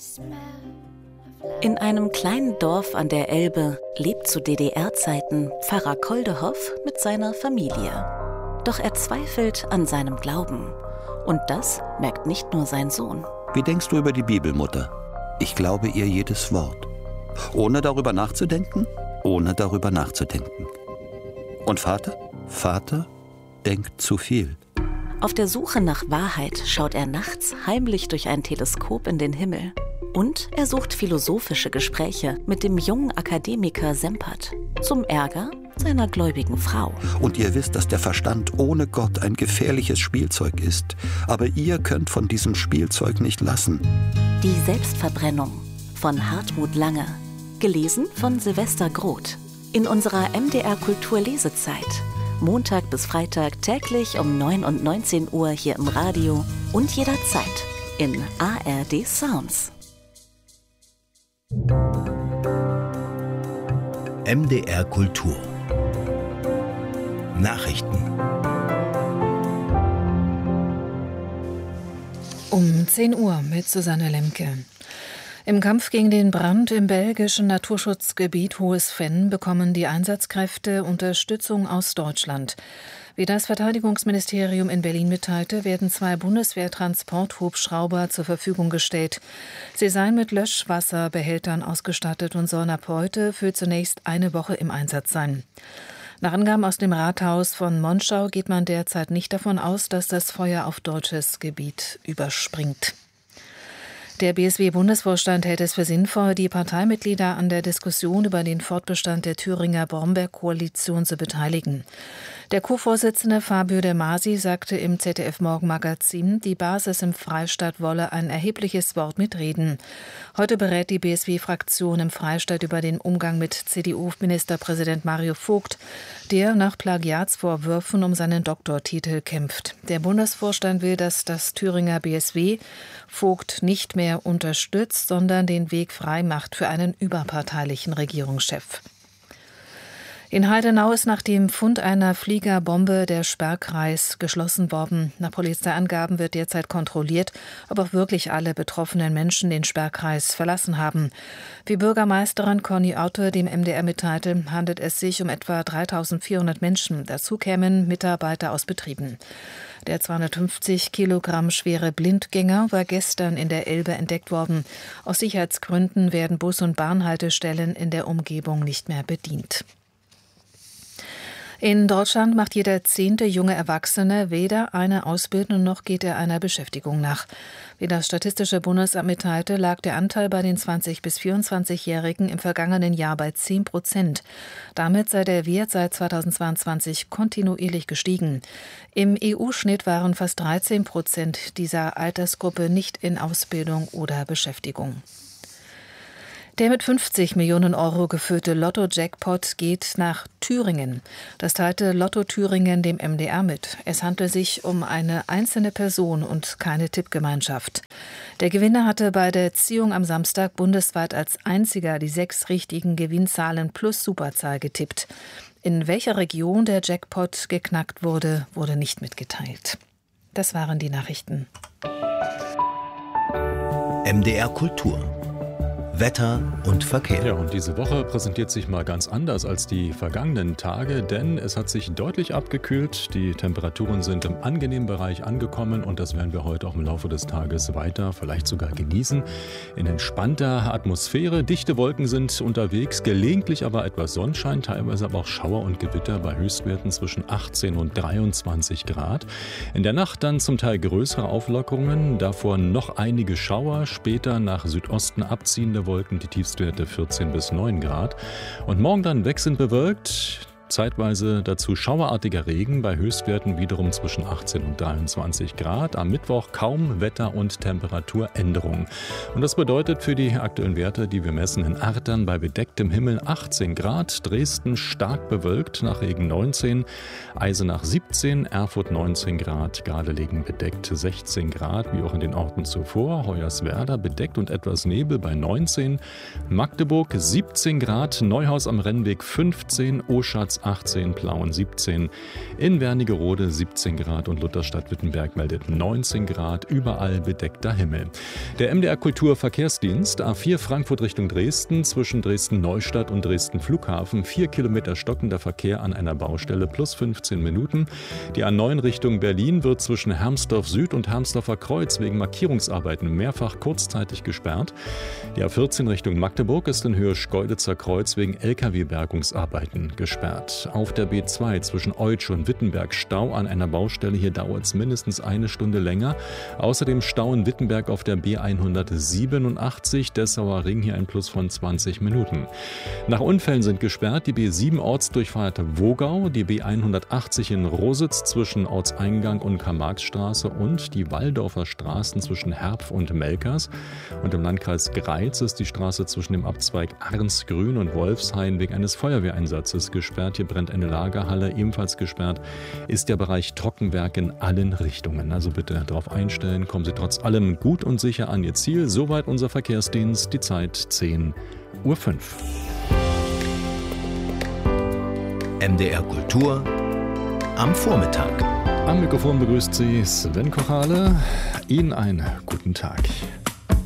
In einem kleinen Dorf an der Elbe lebt zu DDR-Zeiten Pfarrer Koldehoff mit seiner Familie. Doch er zweifelt an seinem Glauben. Und das merkt nicht nur sein Sohn. Wie denkst du über die Bibel, Mutter? Ich glaube ihr jedes Wort. Ohne darüber nachzudenken? Ohne darüber nachzudenken. Und Vater? Vater denkt zu viel. Auf der Suche nach Wahrheit schaut er nachts heimlich durch ein Teleskop in den Himmel. Und er sucht philosophische Gespräche mit dem jungen Akademiker Sempert. Zum Ärger seiner gläubigen Frau. Und ihr wisst, dass der Verstand ohne Gott ein gefährliches Spielzeug ist. Aber ihr könnt von diesem Spielzeug nicht lassen. Die Selbstverbrennung von Hartmut Lange. Gelesen von Silvester Groth. In unserer MDR Kultur Lesezeit. Montag bis Freitag täglich um 9 und 19 Uhr hier im Radio und jederzeit in ARD Sounds. MDR Kultur Nachrichten. Um 10 Uhr mit Susanne Lemke. Im Kampf gegen den Brand im belgischen Naturschutzgebiet Hohes Venn bekommen die Einsatzkräfte Unterstützung aus Deutschland. Wie das Verteidigungsministerium in Berlin mitteilte, werden 2 Bundeswehr-Transporthubschrauber zur Verfügung gestellt. Sie seien mit Löschwasserbehältern ausgestattet und sollen ab heute für zunächst eine Woche im Einsatz sein. Nach Angaben aus dem Rathaus von Monschau geht man derzeit nicht davon aus, dass das Feuer auf deutsches Gebiet überspringt. Der BSW-Bundesvorstand hält es für sinnvoll, die Parteimitglieder an der Diskussion über den Fortbestand der Thüringer Brombeerkoalition zu beteiligen. Der Co-Vorsitzende Fabio De Masi sagte im ZDF-Morgenmagazin, die Basis im Freistaat wolle ein erhebliches Wort mitreden. Heute berät die BSW-Fraktion im Freistaat über den Umgang mit CDU-Ministerpräsident Mario Vogt, der nach Plagiatsvorwürfen um seinen Doktortitel kämpft. Der Bundesvorstand will, dass das Thüringer BSW Vogt nicht mehr unterstützt, sondern den Weg frei macht für einen überparteilichen Regierungschef. In Heidenau ist nach dem Fund einer Fliegerbombe der Sperrkreis geschlossen worden. Nach Polizeiangaben wird derzeit kontrolliert, ob auch wirklich alle betroffenen Menschen den Sperrkreis verlassen haben. Wie Bürgermeisterin Conny Otte dem MDR mitteilte, handelt es sich um etwa 3.400 Menschen. Dazu kämen Mitarbeiter aus Betrieben. Der 250 Kilogramm schwere Blindgänger war gestern in der Elbe entdeckt worden. Aus Sicherheitsgründen werden Bus- und Bahnhaltestellen in der Umgebung nicht mehr bedient. In Deutschland macht jeder 10. junge Erwachsene weder eine Ausbildung noch geht er einer Beschäftigung nach. Wie das Statistische Bundesamt mitteilte, lag der Anteil bei den 20- bis 24-Jährigen im vergangenen Jahr bei 10%. Damit sei der Wert seit 2022 kontinuierlich gestiegen. Im EU-Schnitt waren fast 13% dieser Altersgruppe nicht in Ausbildung oder Beschäftigung. Der mit 50 Millionen Euro gefüllte Lotto-Jackpot geht nach Thüringen. Das teilte Lotto Thüringen dem MDR mit. Es handelt sich um eine einzelne Person und keine Tippgemeinschaft. Der Gewinner hatte bei der Ziehung am Samstag bundesweit als einziger die 6 richtigen Gewinnzahlen plus Superzahl getippt. In welcher Region der Jackpot geknackt wurde, wurde nicht mitgeteilt. Das waren die Nachrichten. MDR Kultur Wetter und Verkehr. Ja, und diese Woche präsentiert sich mal ganz anders als die vergangenen Tage, denn es hat sich deutlich abgekühlt. Die Temperaturen sind im angenehmen Bereich angekommen und das werden wir heute auch im Laufe des Tages weiter, vielleicht sogar genießen. In entspannter Atmosphäre, dichte Wolken sind unterwegs, gelegentlich aber etwas Sonnenschein, teilweise aber auch Schauer und Gewitter bei Höchstwerten zwischen 18 und 23 Grad. In der Nacht dann zum Teil größere Auflockerungen, davor noch einige Schauer, später nach Südosten abziehende Wolken, die Tiefstwerte 14 bis 9 Grad. Und morgen dann wechselnd bewölkt, zeitweise dazu schauerartiger Regen, bei Höchstwerten wiederum zwischen 18 und 23 Grad. Am Mittwoch kaum Wetter- und Temperaturänderungen. Und das bedeutet für die aktuellen Werte, die wir messen, in Artern bei bedecktem Himmel 18 Grad, Dresden stark bewölkt, nach Regen 19, Eisenach 17, Erfurt 19 Grad, Gardelegen bedeckt 16 Grad, wie auch in den Orten zuvor, Hoyerswerda bedeckt und etwas Nebel bei 19, Magdeburg 17 Grad, Neuhaus am Rennweg 15, Oschatz Neuss 18, Plauen 17, in Wernigerode 17 Grad und Lutherstadt-Wittenberg meldet 19 Grad, überall bedeckter Himmel. Der MDR Kultur Verkehrsdienst A4 Frankfurt Richtung Dresden, zwischen Dresden-Neustadt und Dresden-Flughafen, 4 Kilometer stockender Verkehr an einer Baustelle plus 15 Minuten. Die A9 Richtung Berlin wird zwischen Hermsdorf Süd und Hermsdorfer Kreuz wegen Markierungsarbeiten mehrfach kurzzeitig gesperrt. Die A14 Richtung Magdeburg ist in Höhe Schkeuditzer Kreuz wegen Lkw-Bergungsarbeiten gesperrt. Auf der B2 zwischen Eutsch und Wittenberg Stau an einer Baustelle. Hier dauert es mindestens eine Stunde länger. Außerdem Stau in Wittenberg auf der B187, Dessauer Ring, hier ein Plus von 20 Minuten. Nach Unfällen sind gesperrt die B7 Ortsdurchfahrt Wogau, die B180 in Rositz zwischen Ortseingang und Karl-Marx-Straße und die Walldorfer Straßen zwischen Herpf und Melkers. Und im Landkreis Greiz ist die Straße zwischen dem Abzweig Arnsgrün und Wolfshain wegen eines Feuerwehreinsatzes gesperrt. Hier brennt eine Lagerhalle, ebenfalls gesperrt ist der Bereich Trockenwerk in allen Richtungen. Also bitte darauf einstellen, kommen Sie trotz allem gut und sicher an Ihr Ziel. Soweit unser Verkehrsdienst, die Zeit 10:05 Uhr. MDR Kultur am Vormittag. Am Mikrofon begrüßt Sie Sven Kochale. Ihnen einen guten Tag.